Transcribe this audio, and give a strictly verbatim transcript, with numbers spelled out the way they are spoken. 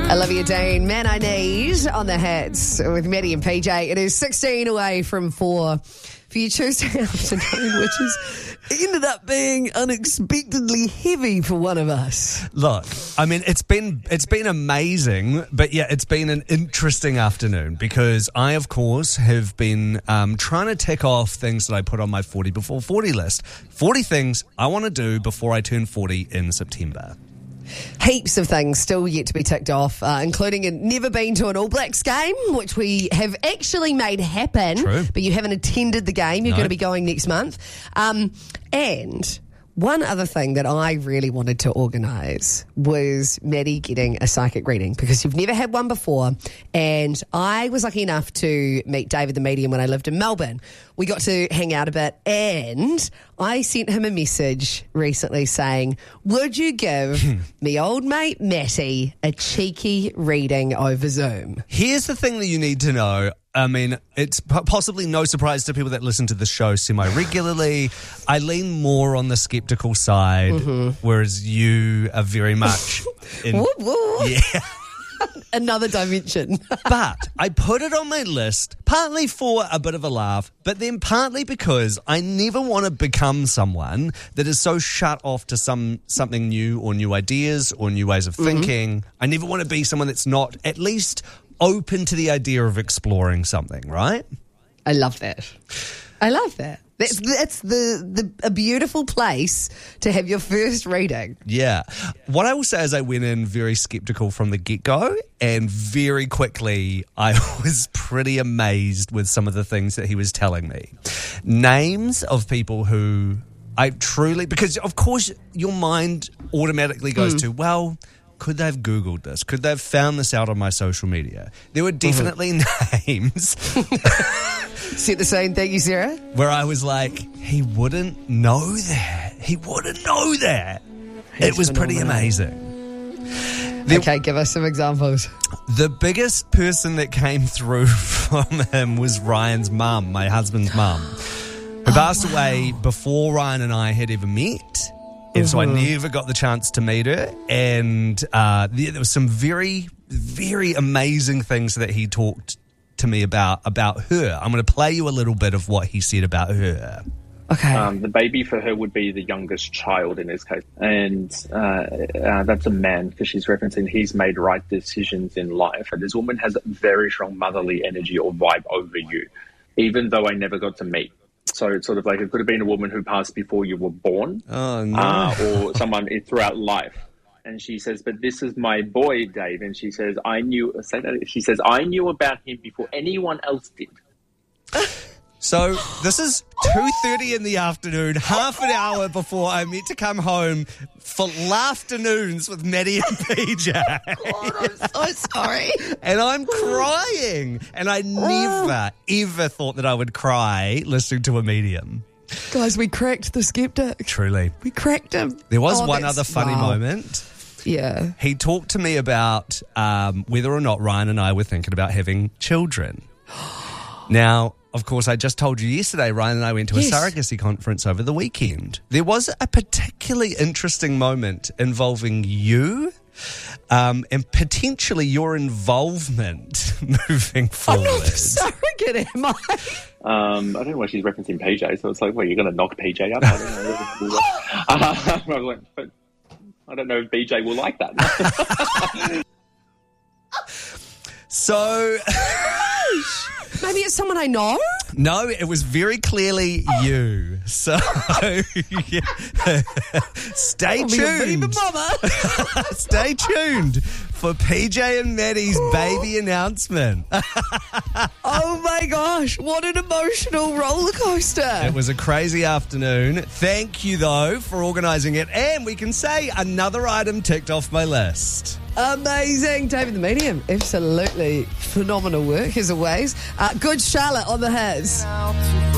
Olivia Dean, Man I Need on the Hits with Maddie and P J. It is sixteen away from four for your Tuesday afternoon, which is ended up being unexpectedly heavy for one of us. Look, I mean, it's been it's been amazing, but yeah, it's been an interesting afternoon because I, of course, have been um, trying to tick off things that I put on my forty before forty list. forty things I want to do before I turn forty in September. Heaps of things still yet to be ticked off, uh, including a never been to an All Blacks game, which we have actually made happen. True. But you haven't attended the game. You're No. going to be going next month. Um, and one other thing that I really wanted to organise was Maddie getting a psychic reading, because you've never had one before. And I was lucky enough to meet David the Medium when I lived in Melbourne. We got to hang out a bit, and I sent him a message recently saying, would you give me old mate Matty a cheeky reading over Zoom? Here's the thing that you need to know. I mean, it's p- possibly no surprise to people that listen to the show semi-regularly. I lean more on the skeptical side, mm-hmm. whereas you are very much in... Woo, woo. Yeah. Another dimension. But I put it on my list partly for a bit of a laugh, but then partly because I never want to become someone that is so shut off to some something new or new ideas or new ways of thinking. Mm-hmm. I never want to be someone that's not at least open to the idea of exploring something, right? I love that. I love that. That's, that's the, the a beautiful place to have your first reading. Yeah. What I will say is I went in very skeptical from the get-go, and very quickly I was pretty amazed with some of the things that he was telling me. Names of people who I truly... Because, of course, your mind automatically goes mm. to, well... could they have Googled this? Could they have found this out on my social media? There were definitely mm-hmm. names. Said the same thing, you, Sarah? Where I was like, he wouldn't know that. He wouldn't know that. He's it was phenomenal. Pretty amazing. The, okay, give us some examples. The biggest person that came through from him was Ryan's mum, my husband's mum, who oh, passed wow. away before Ryan and I had ever met. And so I never got the chance to meet her. And uh, there, there was some very, very amazing things that he talked to me about, about her. I'm going to play you a little bit of what he said about her. Okay. Um, the baby for her would be the youngest child in this case. And uh, uh, that's a man, because she's referencing he's made right decisions in life. And this woman has a very strong motherly energy or vibe over you, even though I never got to meet. So it's sort of like it could have been a woman who passed before you were born, oh, no. uh, or someone throughout life. And she says, but this is my boy, Dave. And she says, I knew, say that, she says, I knew about him before anyone else did. So this is two thirty in the afternoon, half an hour before I'm meant to come home for Laughternoons with Maddie and P J. God, I'm so sorry. And I'm crying. And I never, ever thought that I would cry listening to a medium. Guys, we cracked the skeptic. Truly. We cracked him. There was oh, one other funny wow. moment. Yeah. He talked to me about um, whether or not Ryan and I were thinking about having children. Now, of course, I just told you yesterday, Ryan and I went to a yes. surrogacy conference over the weekend. There was a particularly interesting moment involving you um, and potentially your involvement moving forward. I'm not the surrogate, am I? Um, I don't know why she's referencing P J, so it's like, well, you're going to knock P J up? I don't know. uh, I, like, but I don't know if B J will like that. So... Maybe it's someone I know? No, it was very clearly you. So, yeah. Stay tuned. Stay tuned for P J and Maddie's baby announcement. Oh my gosh, what an emotional roller coaster. It was a crazy afternoon. Thank you, though, for organising it. And we can say another item ticked off my list. Amazing. David the Medium, absolutely phenomenal work as always. Uh, good Charlotte on the hits.